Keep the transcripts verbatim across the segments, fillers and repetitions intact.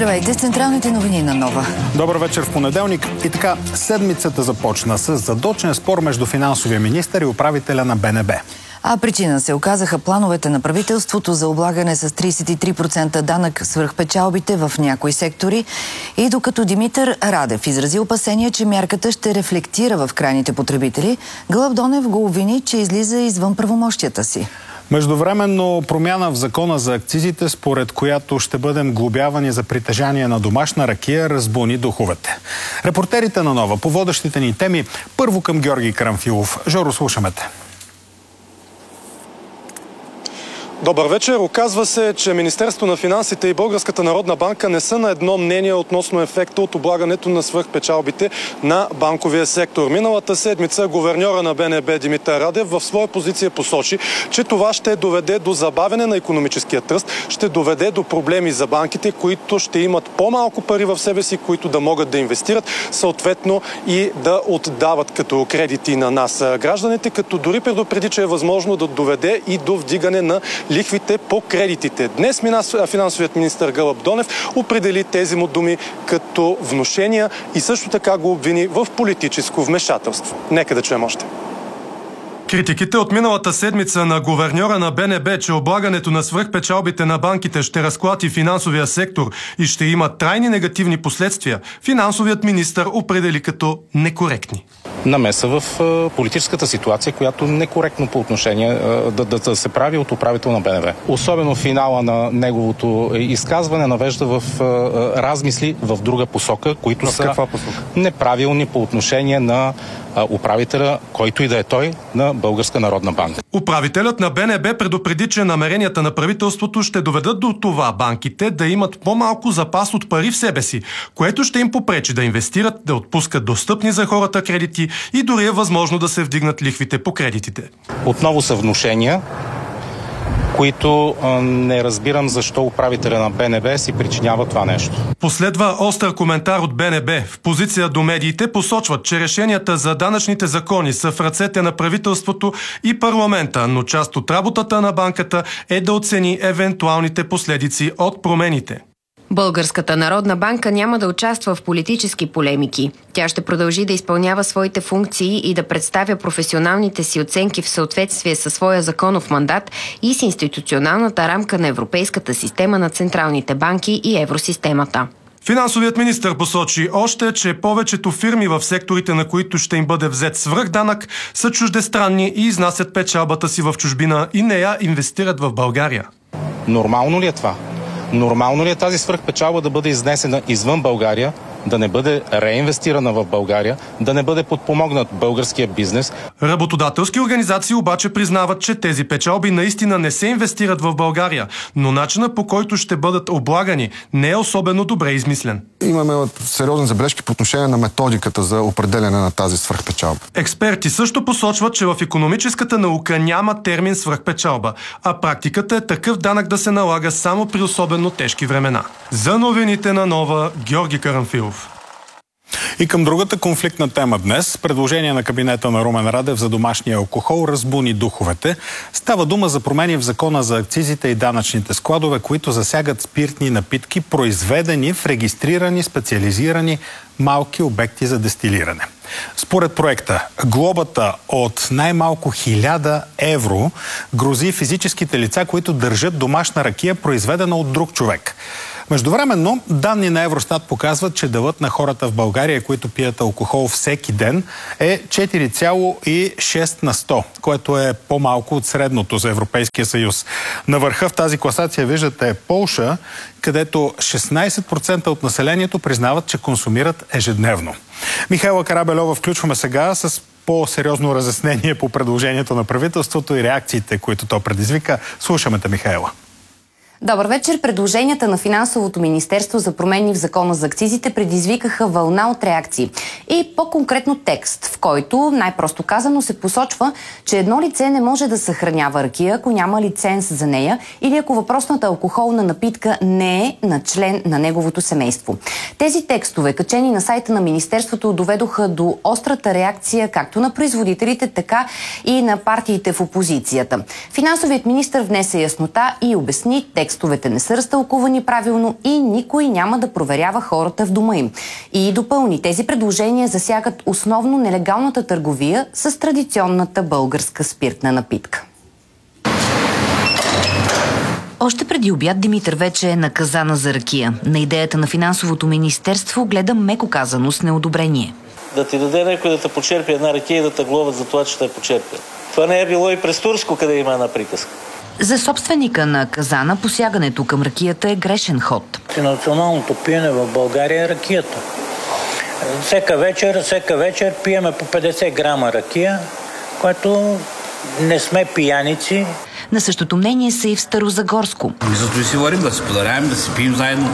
Здравейте с централните новини на Нова. Добър вечер в понеделник. И така, седмицата започна с задочен спор между финансовия министър и управителя на Б Н Б. А причина се оказаха плановете на правителството за облагане с тридесет и три процента данък свръхпечалбите в някои сектори. И докато Димитър Радев изрази опасение, че мярката ще рефлектира в крайните потребители, Гълъб Донев го обвини, че излиза извън правомощията си. Междувременно промяна в закона за акцизите, според която ще бъдем глобявани за притежание на домашна ракия, разбуни духовете. Репортерите на Нова по водещите ни теми, първо към Георги Карамфилов. Жоро, слушаме те. Добър вечер. Оказва се, че Министерството на финансите и Българската народна банка не са на едно мнение относно ефекта от облагането на свръхпечалбите на банковия сектор. Миналата седмица гуверньора на Б Н Б Димитър Радев в своя позиция посочи, че това ще доведе до забавяне на икономическия ръст, ще доведе до проблеми за банките, които ще имат по-малко пари в себе си, които да могат да инвестират, съответно и да отдават като кредити на нас гражданите, като дори предупреди, че е възможно да доведе и до вдигане на лихвите по кредитите. Днес финансовият министър Гълъб Донев определи тези му думи като внушения и също така го обвини в политическо вмешателство. Нека да чуем още. Критиките от миналата седмица на гуверньора на Б Н Б, че облагането на свръхпечалбите на банките ще разклати финансовия сектор и ще има трайни негативни последствия, финансовият министър определи като некоректни. Намеса в политическата ситуация, която некоректно по отношение да, да, да се прави от управител на Б Н Б. Особено финала на неговото изказване навежда в размисли в друга посока, които в са посока? неправилни по отношение на управителя, който и да е той, на Българска народна банка. Управителят на Б Н Б предупреди, че намеренията на правителството ще доведат до това банките да имат по-малко запас от пари в себе си, което ще им попречи да инвестират, да отпускат достъпни за хората кредити и дори е възможно да се вдигнат лихвите по кредитите. Отново са внушения, които а, не разбирам защо управителя на Б Н Б си причинява това нещо. Последва остър коментар от Б Н Б. В позиция до медиите посочват, че решенията за данъчните закони са в ръцете на правителството и парламента, но част от работата на банката е да оцени евентуалните последици от промените. Българската народна банка няма да участва в политически полемики. Тя ще продължи да изпълнява своите функции и да представя професионалните си оценки в съответствие със своя законов мандат и с институционалната рамка на Европейската система на централните банки и евросистемата. Финансовият министър посочи още, че повечето фирми в секторите, на които ще им бъде взет свръхданък, са чуждестранни и изнасят печалбата си в чужбина и не я инвестират в България. Нормално ли е това? Нормално ли е тази свръхпечалба да бъде изнесена извън България, да не бъде реинвестирана в България, да не бъде подпомогнат българския бизнес? Работодателски организации обаче признават, че тези печалби наистина не се инвестират в България, но начинът, по който ще бъдат облагани, не е особено добре измислен. Имаме сериозни забележки по отношение на методиката за определяне на тази свръхпечалба. Експерти също посочват, че в икономическата наука няма термин свръхпечалба, а практиката е такъв данък да се налага само при особено тежки времена. За новините на Нова, Георги Карамфилов. И към другата конфликтна тема днес, предложение на кабинета на Румен Радев за домашния алкохол разбуни духовете. Става дума за промени в закона за акцизите и данъчните складове, които засягат спиртни напитки, произведени в регистрирани специализирани малки обекти за дестилиране. Според проекта, глобата от най-малко хиляда евро грози физическите лица, които държат домашна ракия, произведена от друг човек. Междувременно, данни на Евростат показват, че делът на хората в България, които пият алкохол всеки ден, е четири цяло и шест на сто, което е по-малко от средното за Европейския съюз. На върха в тази класация виждате Полша, където шестнайсет процента от населението признават, че консумират ежедневно. Михайла Карабельова включваме сега с по-сериозно разяснение по предложението на правителството и реакциите, които то предизвика. Слушаме те, Михайла. Добър вечер. Предложенията на Финансовото министерство за промени в закона за акцизите предизвикаха вълна от реакции. И по-конкретно текст, в който, най-просто казано, се посочва, че едно лице не може да съхранява ракия, ако няма лиценз за нея или ако въпросната алкохолна напитка не е на член на неговото семейство. Тези текстове, качени на сайта на министерството, доведоха до острата реакция както на производителите, така и на партиите в опозицията. Финансовият министър внесе яснота и обясни текст текстовете не са разтълкувани правилно и никой няма да проверява хората в дома им. И допълни, тези предложения засягат основно нелегалната търговия с традиционната българска спиртна напитка. Още преди обяд Димитър вече е наказана за ракия. На идеята на финансовото министерство гледа меко казано с неодобрение. Да ти даде някой да те почерпи една ракия и да те глобят за това, че те почерпи. Това не е било и през Турско, къде има една приказка. За собственика на казана посягането към ракията е грешен ход. Националното пиене в България е ракията. Всека вечер, всека вечер пиеме по петдесет грама ракия, което не сме пияници. На същото мнение са и в Старозагорско. Ми зато и си варим, да си подаряем, да си пием заедно.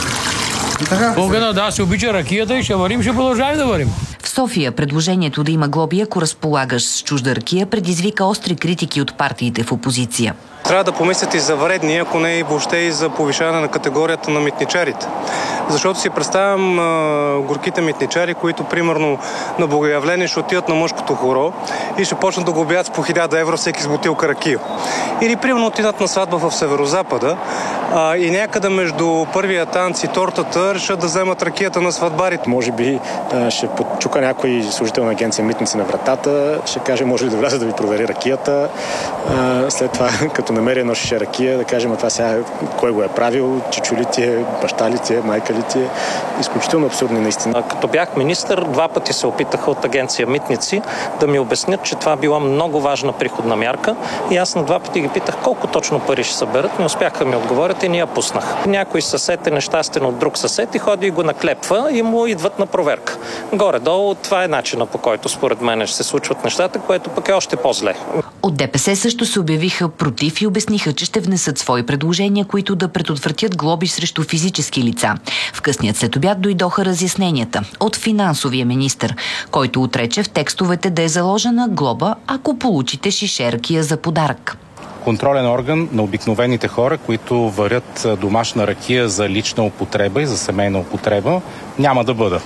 Българина, да, се обича ракията и ще варим, ще продължаваме да варим. В София предложението да има глоби, ако разполагаш с чужда ракия, предизвика остри критики от партиите в опозиция. Трябва да помислят и за вредни, ако не и въобще и за повишаване на категорията на митничарите. Защото си представям а, горките митничари, които примерно на богоявление ще отидат на мъжкото хоро и ще почнат да глобят с по хиляда евро всеки с бутилка ракия. Или примерно отидат на сватба в Северозапада а, и някъде между първия танц и тортата решат да вземат ракията на сватбарите. Може би а, ще подчука някой служител на агенция митници на вратата, ще каже, може ли да вляза да ви провери ракията. А, след това, като намери едно шише ракия, да кажем, а това сега кой го е правил, чичо ли ти е, баща ли ти е, майка ли ти е. Изключително абсурдно наистина. Като бях министър, два пъти се опитаха от агенция Митници да ми обяснят, че това била много важна приходна мярка и аз на два пъти ги питах колко точно пари ще съберат, не успяха да ми отговорят и ни я пуснах. Някой съсед е нещастен от друг съсед и ходи и го наклепва и му идват на проверка. Горе-долу това е начина, по който според мен ще се случват нещата, което пък е още по-зле. От ДПС също се обявиха против и обясниха, че ще внесат свои предложения, които да предотвратят глоби срещу физически лица. В късният следобед дойдоха разясненията от финансовия министър, който отрече в текстовете да е заложена глоба, ако получите шише ракия за подарък. Контролен орган на обикновените хора, които варят домашна ракия за лична употреба и за семейна употреба, няма да бъда.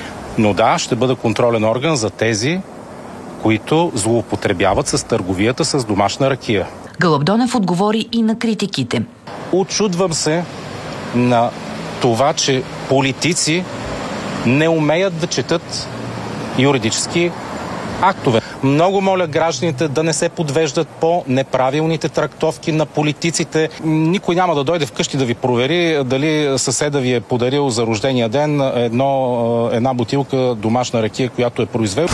Но да, ще бъда контролен орган за тези, които злоупотребяват с търговията с домашна ракия. Гълъб Донев отговори и на критиките. Очудвам се на това, че политици не умеят да четат юридически актове. Много моля гражданите да не се подвеждат по неправилните трактовки на политиците. Никой няма да дойде вкъщи да ви провери дали съседа ви е подарил за рождения ден едно, една бутилка домашна ракия, която е произвел.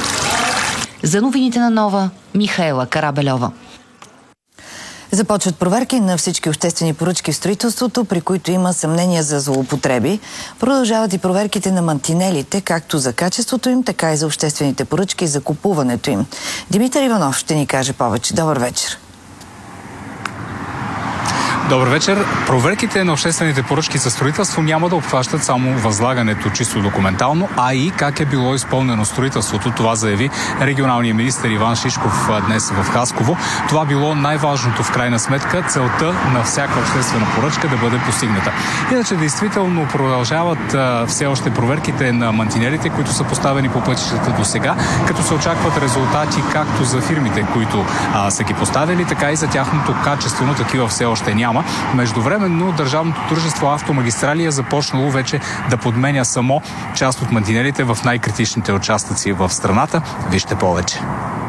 За новините на Нова, Михаела Карабельова. Започват проверки на всички обществени поръчки в строителството, при които има съмнения за злоупотреби. Продължават и проверките на мантинелите, както за качеството им, така и за обществените поръчки и за купуването им. Димитър Иванов ще ни каже повече. Добър вечер. Добър вечер. Проверките на обществените поръчки за строителство няма да обхващат само възлагането чисто документално, а и как е било изпълнено строителството. Това заяви регионалният министър Иван Шишков днес в Хасково. Това било най-важното в крайна сметка, целта на всяка обществена поръчка да бъде постигната. Иначе действително продължават а, все още проверките на мантинелите, които са поставени по пътищата до сега, като се очакват резултати както за фирмите, които а, са ги поставили, така и за тяхното качество, но такива все още няма. Междувременно държавното дружество Автомагистрали е започнало вече да подменя само част от мантинелите в най-критичните участъци в страната. Вижте повече.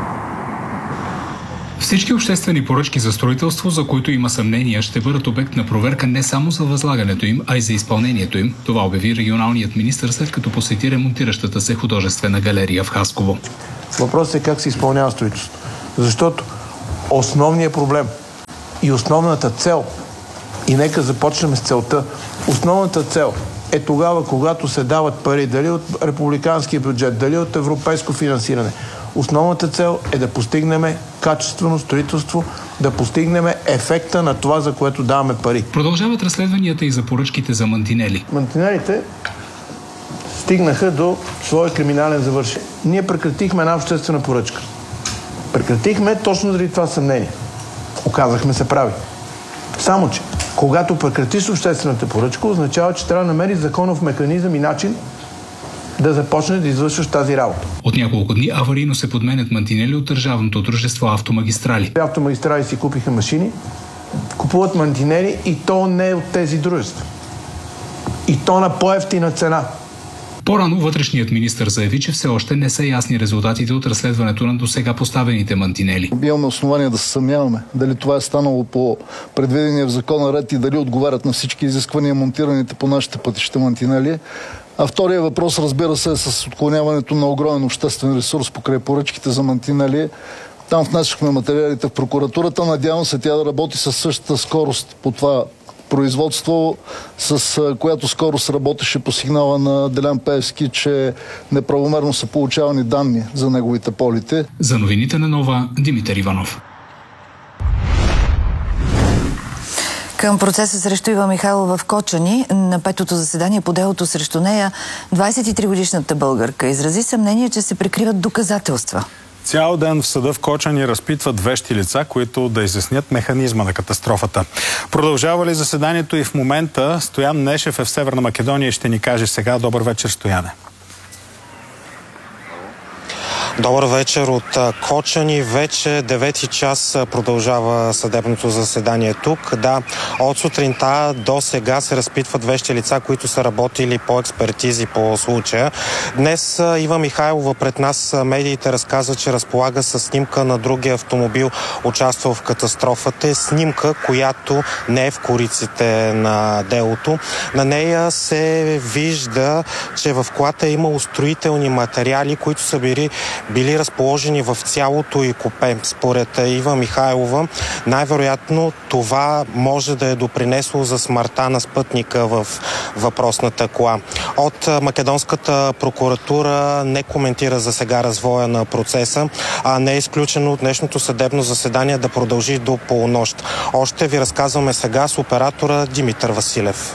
Всички обществени поръчки за строителство, за които има съмнения, ще бъдат обект на проверка не само за възлагането им, а и за изпълнението им. Това обяви регионалният министър, след като посети ремонтиращата се художествена галерия в Хасково. Въпросът е как се изпълнява строителството. Защото основният проблем и основната цел, и нека започнем с целта, основната цел е тогава, когато се дават пари, дали от републиканския бюджет, дали от европейско финансиране. Основната цел е да постигнем качествено строителство, да постигнем ефекта на това, за което даваме пари. Продължават разследванията и за поръчките за мантинели. Мантинелите стигнаха до своя криминален завършек. Ние прекратихме една обществена поръчка. Прекратихме точно заради това съмнение. Оказахме се прави. Само че, когато прекратиш обществената поръчка, означава, че трябва да намериш законов механизъм и начин да започне да извършваш тази работа. От няколко дни аварийно се подменят мантинели от държавното дружество Автомагистрали. Автомагистрали си купиха машини купуват мантинели и то не е от тези дружества. И то на по-евтина цена. По-рано вътрешният министър заяви, че все още не са ясни резултатите от разследването на досега поставените мантинели. Имаме основания да се съмняваме дали това е станало по предвидения в закона ред и дали отговарят на всички изисквания монтираните по нашите пътища мантинели. А втория въпрос, разбира се, е с отклоняването на огромен обществен ресурс покрай поръчките за мантинели. Там внесохме материалите в прокуратурата. Надявам се тя да работи със същата скорост по това производство, с която скорост работеше по сигнала на Делян Пеевски, че неправомерно са получавани данни за неговите полети. За новините на Нова, Димитър Иванов. Към процеса срещу Ива Михайлова в Кочани, на петото заседание по делото срещу нея, двадесет и три годишната българка изрази съмнение, че се прикриват доказателства. Цял ден в съда в Кочани разпитват вещи лица, които да изяснят механизма на катастрофата. Продължава ли заседанието и в момента? Стоян Нешев е в Северна Македония и ще ни каже сега. Добър вечер, Стояне. Добър вечер от Кочани. Вече девети час продължава съдебното заседание тук. Да, от сутринта до сега се разпитват вещи лица, които са работили по експертизи по случая. Днес Ива Михайлова пред нас медиите разказа, че разполага със снимка на другия автомобил, участвал в катастрофата. Снимка, която не е в кориците на делото. На нея се вижда, че в колата е имало строителни материали, които са били били разположени в цялото и купе. Според Ива Михайлова, най-вероятно това може да е допринесло за смъртта на спътника в въпросната кола. От македонската прокуратура не коментира за сега развоя на процеса, а не е изключено от днешното съдебно заседание да продължи до полунощ. Още ви разказваме сега с оператора Димитър Василев.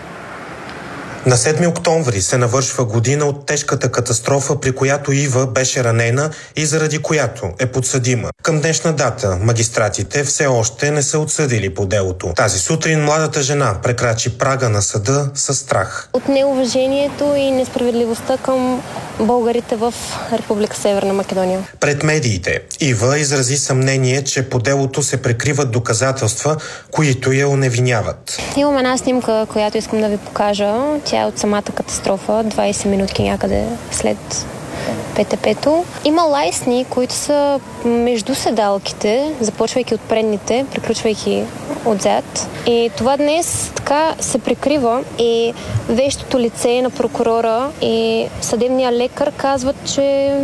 На седми октомври се навършва година от тежката катастрофа, при която Ива беше ранена и заради която е подсъдима. Към днешна дата магистратите все още не са отсъдили по делото. Тази сутрин младата жена прекрачи прага на съда със страх. От неуважението и несправедливостта към българите в Република Северна Македония. Пред медиите Ива изрази съмнение, че по делото се прикриват доказателства, които я оневиняват. Имам една снимка, която искам да ви покажа. Тя е от самата катастрофа, двадесет минутки някъде след ПТП-то. Има лайсни, които са между седалките, започвайки от предните, приключвайки отзад. И това днес така се прикрива и вещото лице на прокурора и съдебния лекар казват, че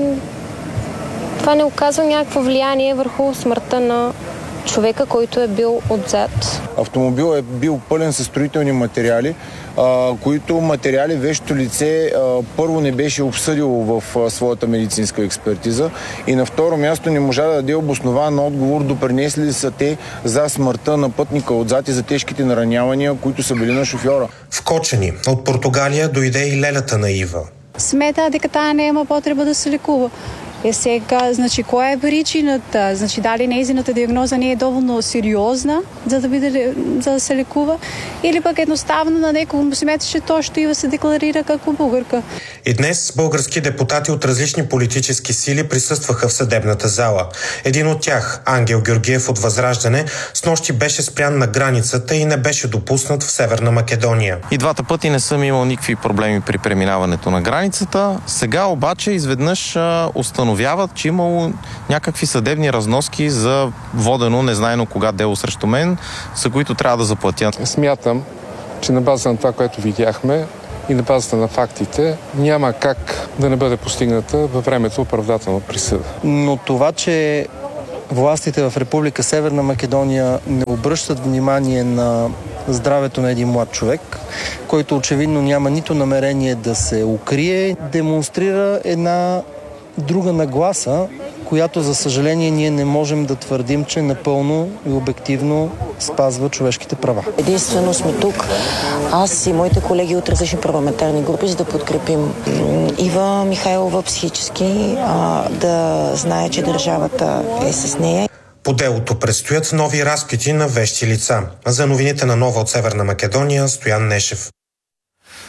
това не оказва някакво влияние върху смъртта на човека, който е бил отзад. Автомобил е бил пълен със строителни материали, а, които материали вещото лице а, първо не беше обсъдило в а, своята медицинска експертиза и на второ място не можа да даде обоснован отговор допринесли ли са те за смъртта на пътника отзад и за тежките наранявания, които са били на шофьора. В Кочани от Португалия дойде и лелята на Ива. Смета дека тая няма потреба да се лекува. Е сега, значи, коя е причината? Значи, дали нейзината диагноза не е доволно сериозна, за да, биде, за да се лекува? Или пък едноставно на некого му смята, че то ще Ива се декларира като българка? И днес български депутати от различни политически сили присъстваха в съдебната зала. Един от тях, Ангел Георгиев от Възраждане, снощи беше спрян на границата и не беше допуснат в Северна Македония. И двата пъти не съм имал никакви проблеми при преминаването на границата. Сега обаче изведнъж установяват, че имало някакви съдебни разноски за водено незнайно кога дело срещу мен, за които трябва да заплатя. Смятам, че на база на това, което видяхме и на базата на фактите, няма как да не бъде постигната във времето оправдателна присъда. Но това, че властите в Република Северна Македония не обръщат внимание на здравето на един млад човек, който очевидно няма нито намерение да се укрие, демонстрира една друга нагласа, която, за съжаление, ние не можем да твърдим, че напълно и обективно спазва човешките права. Единствено сме тук, аз и моите колеги от различни парламентарни групи, за да подкрепим Ива Михайлова психически, а, да знае, че държавата е с нея. По делото предстоят нови разпити на вещи лица. За новините на Нова от Северна Македония, Стоян Нешев.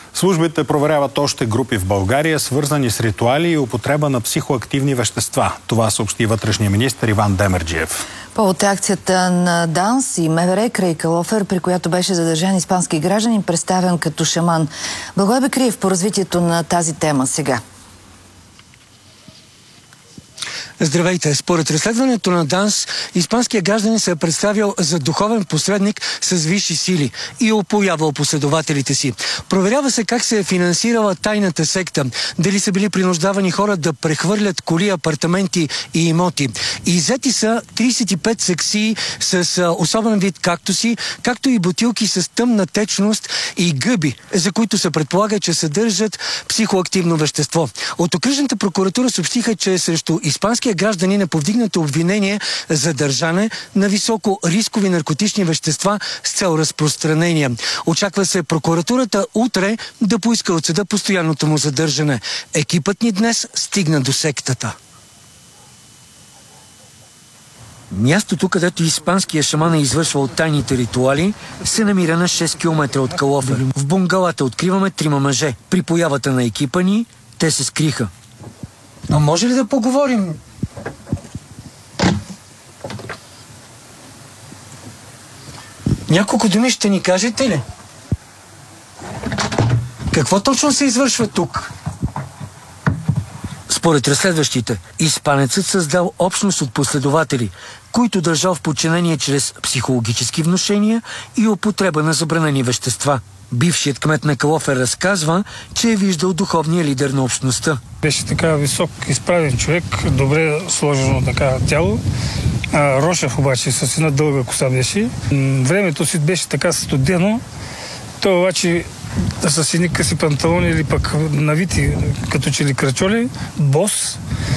Службите проверяват още групи в България, свързани с ритуали и употреба на психоактивни вещества. Това съобщи вътрешния министър Иван Демерджиев. Повод акцията на ДАНС и МВР край Калофер, при която беше задържан испански гражданин, представен като шаман. Благой Бекриев по развитието на тази тема сега. Здравейте! Според разследването на ДАНС, испанският гражданин се е представил за духовен посредник с висши сили и е опоявал последователите си. Проверява се как се е финансирала тайната секта, дали са били принуждавани хора да прехвърлят коли, апартаменти и имоти. И иззети са тридесет и пет саксии с особен вид кактуси, както и бутилки с тъмна течност и гъби, за които се предполага, че съдържат психоактивно вещество. От окръжната прокуратура съобщиха, че срещу испанския гражданин е повдигнато обвинение за държане на високо рискови наркотични вещества с цел разпространение. Очаква се прокуратурата утре да поиска от съда постоянното му задържане. Екипът ни днес стигна до сектата. Мястото, където испанския шаман е извършвал тайните ритуали, се намира на шест километра от Калофер. В бунгалата откриваме трима мъже. При появата на екипа ни те се скриха. А може ли да поговорим? Няколко думи ще ни кажете ли? Какво точно се извършва тук? Според разследващите, испанецът създал общност от последователи, които държал в подчинение чрез психологически внушения и употреба на забранени вещества. Бившият кмет на Калофер разказва, че е виждал духовния лидер на общността. Беше така висок, изправен човек, добре сложено така тяло. А, Рошев обаче с една дълга коса беше. Времето си беше така студено. Той обаче с едни къси панталони или пък навити, като че ли крачоли, бос,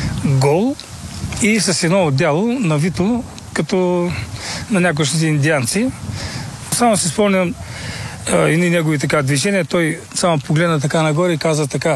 гол и с едно отдяло навито, като на някои индианци. Само си спомням едни негови така движения. Той само погледна така нагоре и каза така: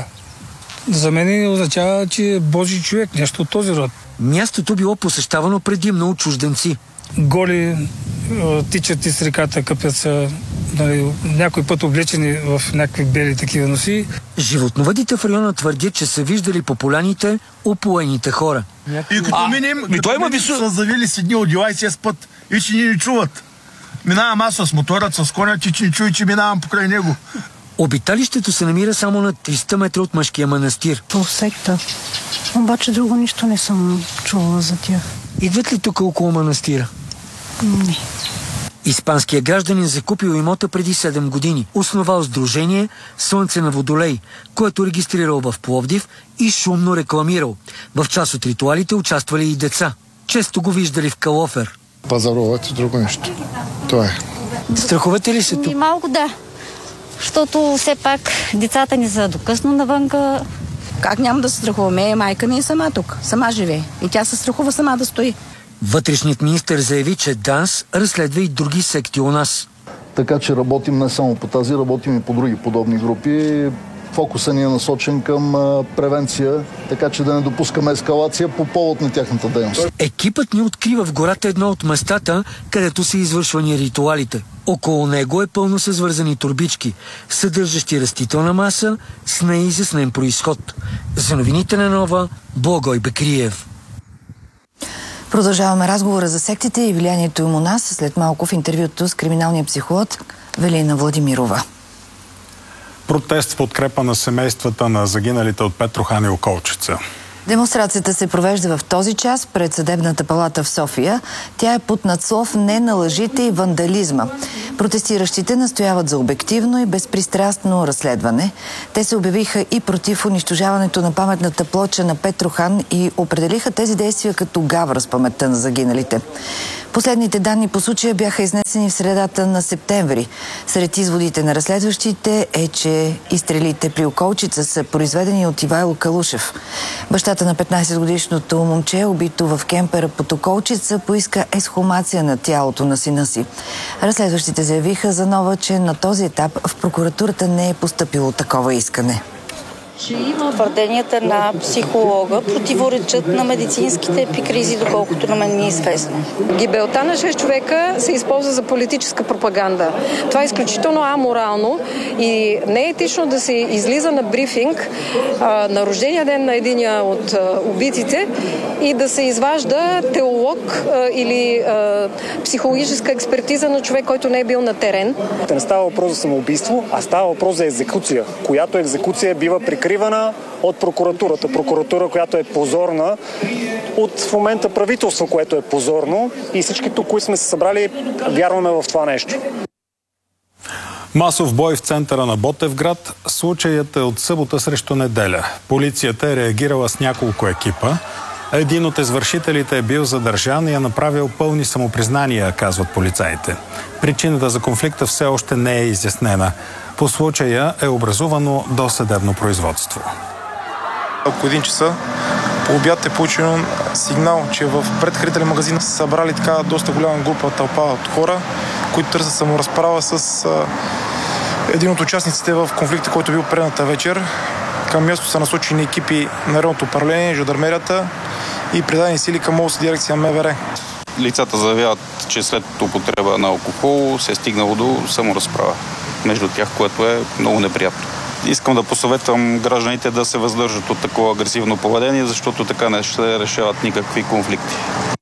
за мен означава, че е Божий човек, нещо от този род. Мястото било посещавано предимно от чужденци. Голи, тичат из реката, къпят се, нали, някой път облечени в някакви бели такива носи. Животновъдите в района твърдят, че са виждали по поляните опоените хора. И като а, минем, ми той има висо... са завили с едни одила и се спът и че ни не чуват. Минавам аз с моторът, с коня, че не чуй, че минавам покрай него. Обиталището се намира само на триста метра от мъжкия манастир. По секта. Обаче друго нищо не съм чувала за тях. Идват ли тук около манастира? Не. Испанският гражданин закупил имота преди седем години. Основал сдружение Слънце на Водолей, което регистрирал в Пловдив и шумно рекламирал. В част от ритуалите участвали и деца. Често го виждали в Калофер. Пазаруват друго нещо. Това е. Страхувате ли се тук? Малко да. Защото все пак децата ни са докъсно навънка. Как няма да се страхуваме? Майка ми е сама тук. Сама живее. И тя се страхува сама да стои. Вътрешният министър заяви, че ДАНС разследва и други секти у нас. Така че работим не само по тази, работим и по други подобни групи. Фокусът ни е насочен към а, превенция, така че да не допускаме ескалация по повод на тяхната дейност. Екипът ни открива в гората едно от местата, където са извършвани ритуалите. Около него е пълно с вързани турбички, съдържащи растителна маса с неизяснен произход. За новините на Нова, Благой Бекриев. Продължаваме разговора за сектите и влиянието им у нас след малко в интервюто с криминалния психолог Велина Владимирова. Протест в подкрепа на семействата на загиналите от Петрохан и околчица. Демонстрацията се провежда в този час пред Съдебната палата в София. Тя е под надслов "Не на лъжите и вандализма". Протестиращите настояват за обективно и безпристрастно разследване. Те се обявиха и против унищожаването на паметната плоча на Петрохан и определиха тези действия като гавра с паметта на загиналите. Последните данни по случая бяха изнесени в средата на септември. Сред изводите на разследващите е, че изстрелите при околчица са произведени от Ивайло Калушев. Бащата на петнайсетгодишното момче, убито в кемпера под околчица, поиска ексхумация на тялото на сина си. Разследващите заявиха за Нова, че на този етап в прокуратурата не е постъпило такова искане. Твърденията на психолога противоречат на медицинските епикризи, доколкото на мен ми е известно. Гибелта на шест човека се използва за политическа пропаганда. Това е изключително аморално И не е етично да се излиза на брифинг а, на рождения ден на единия от а, убитите и да се изважда теолог а, или а, психологическа експертиза на човек, който не е бил на терен. Не става въпрос за самоубийство, а става въпрос за екзекуция, която екзекуция бива прикривана от прокуратурата. Прокуратура, която е позорна, от в момента правителство, което е позорно, и всички тук, които сме се събрали, вярваме в това нещо. Масов бой в центъра на Ботевград. Случаят е от събота срещу неделя. Полицията е реагирала с няколко екипа. Един от извършителите е бил задържан и е направил пълни самопризнания, казват полицаите. Причината за конфликта все още не е изяснена. По случая е образувано досъдебно производство. Около един часа по обяд е получено сигнал, че в предхранителен магазин са събрали така доста голяма група тълпа от хора, които търсят саморазправа с а, един от участниците в конфликта, който бил предната вечер. Към място са насочени екипи на районното управление, жандармерията и предадени сили към областна дирекция МВР. Лицата заявяват, че след употреба на алкохол се е стигнало до саморазправа между тях, което е много неприятно. Искам да посъветвам гражданите да се въздържат от такова агресивно поведение, защото така не ще решават никакви конфликти.